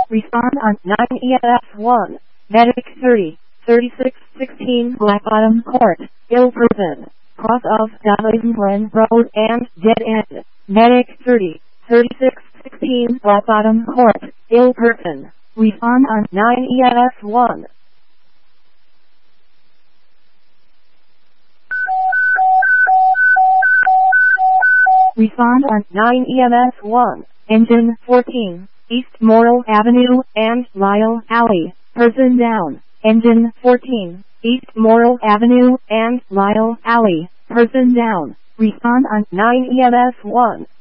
Respond on 9 EMS 1. Medic 30, 3616 Black Bottom Court, ill person. Cross of Doningland Road and dead end. Medic 30, 3616 Black Bottom Court, ill person. Respond on 9 EMS 1. Respond on 9 EMS 1. Engine 14, East Morrill Avenue and Lyle Alley. Person down. Engine 14, East Morrill Avenue and Lyle Alley. Person down. Respond on 9 EMS 1.